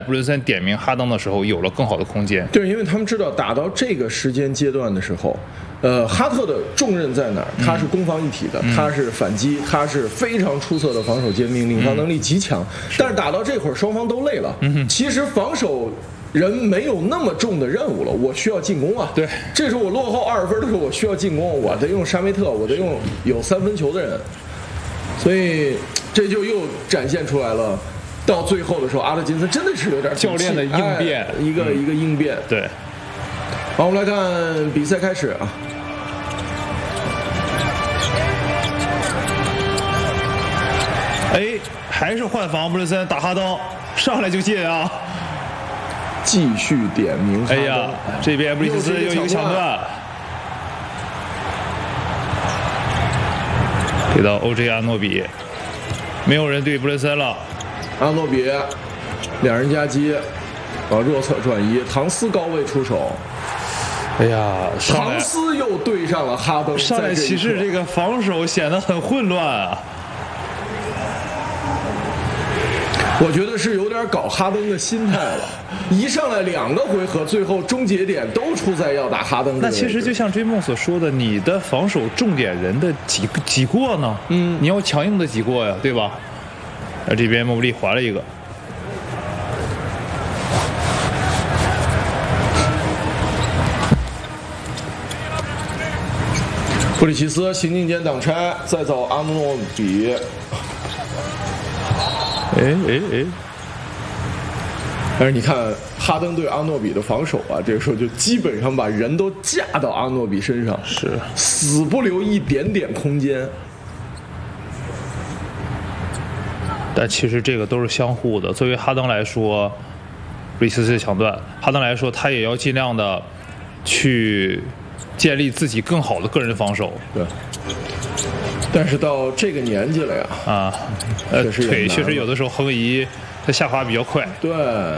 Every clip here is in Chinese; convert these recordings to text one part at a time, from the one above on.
布伦森点名哈登的时候有了更好的空间。 对，因为他们知道打到这个时间阶段的时候，哈特的重任在哪儿？他是攻防一体的，他是反击，他是非常出色的防守兼并，领防能力极强。但是打到这会儿，双方都累了。其实防守人没有那么重的任务了，我需要进攻啊。 对， 这时候我落后20分的时候，我需要进攻，我得用沙梅特，我得用有3分球的人。所以这就又展现出来了。到最后的时候，阿特金森真的是有点教练的应变， 一个应变。 对， 好，我们来看比赛开始啊。 哎，还是换防，布伦森打哈登，上来就进啊！ 继续点名哈登。 哎呀，这边布里奇斯又一个抢断，给到 OJ 阿诺比，没有人对布伦森了。 阿诺比两人夹击，往弱侧转移，唐斯高位出手。 哎呀， 唐斯又对上了哈登。 上来骑士这个防守显得很混乱啊。 我觉得是有点搞哈登的心态了，一上来2个回合，最后终结点都出在要打哈登。 那其实就像追梦所说的，你的防守重点人的挤过呢，你要强硬的挤过呀，对吧？这边莫布利划了一个， 布里奇斯行进间挡拆，再找阿诺比。但是你看哈登对阿诺比的防守啊，这个时候就基本上把人都架到阿诺比身上， 是死不留一点点空间。 但其实这个都是相互的。作为哈登来说，布里奇斯抢断，哈登来说他也要尽量的去建立自己更好的个人防守。 对。但是到这个年纪了呀， 腿确实有的时候横移，它下滑比较快。 对。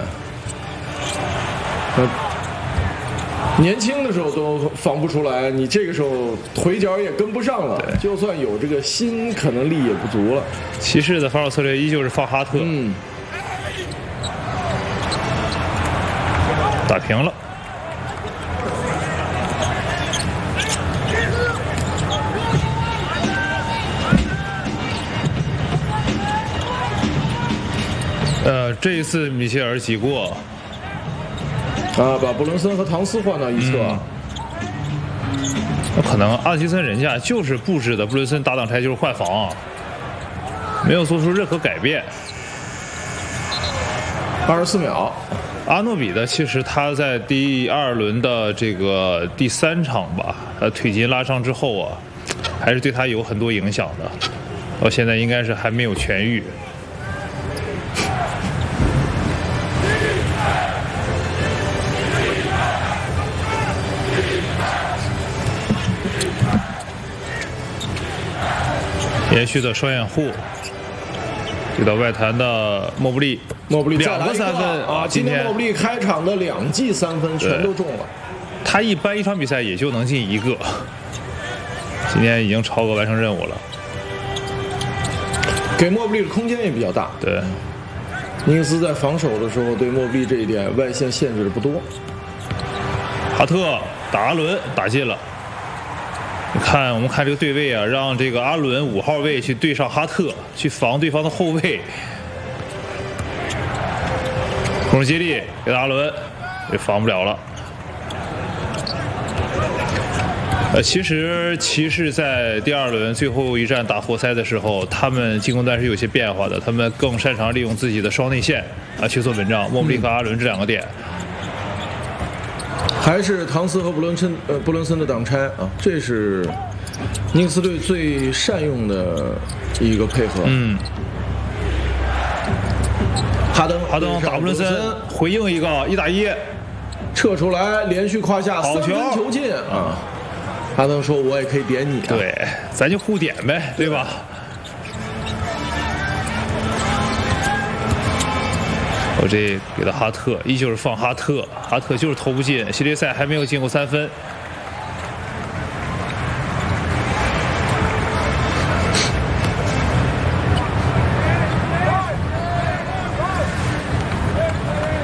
年轻的时候都防不出来，你这个时候腿脚也跟不上了，就算有这个心，可能力也不足了。 骑士的防守策略依旧是放哈特，打平了。这一次米切尔挤过。 把布伦森和唐斯换到一侧。 那可能阿奇森人家就是布置的布伦森打挡拆就是换防，没有做出任何改变。 24秒。 阿诺比的其实他在第2轮的这个第3场吧，腿筋拉伤之后啊，还是对他有很多影响的，到现在应该是还没有痊愈。连续的双掩护，给到外弹的莫布利2个3分啊！今天莫布利开场的2记3分全都中了。 他一般一场比赛也就能进1个，今天已经超额完成任务了。 给莫布利的空间也比较大。 对， 尼克斯在防守的时候对莫布利这一点外线限制的不多。 哈特打阿伦打进了。我们看这个对位啊，让这个阿伦5号位去对上哈特，去防对方的后卫。空中接力给阿伦，也防不了了。其实骑士在第2轮最后一战打活塞的时候，他们进攻端是有些变化的，他们更擅长利用自己的双内线去做文章，莫布利和阿伦这2个点。 还是唐斯和布伦森的挡拆啊，这是尼克斯队最善用的一个配合。哈登打布伦森，回应一个1打1， 撤出来，连续胯下3分球进啊！哈登说：“我也可以点你。” 对，咱就互点呗，对吧？这给了哈特，依旧是放哈特，哈特就是投不进，系列赛还没有进过3分。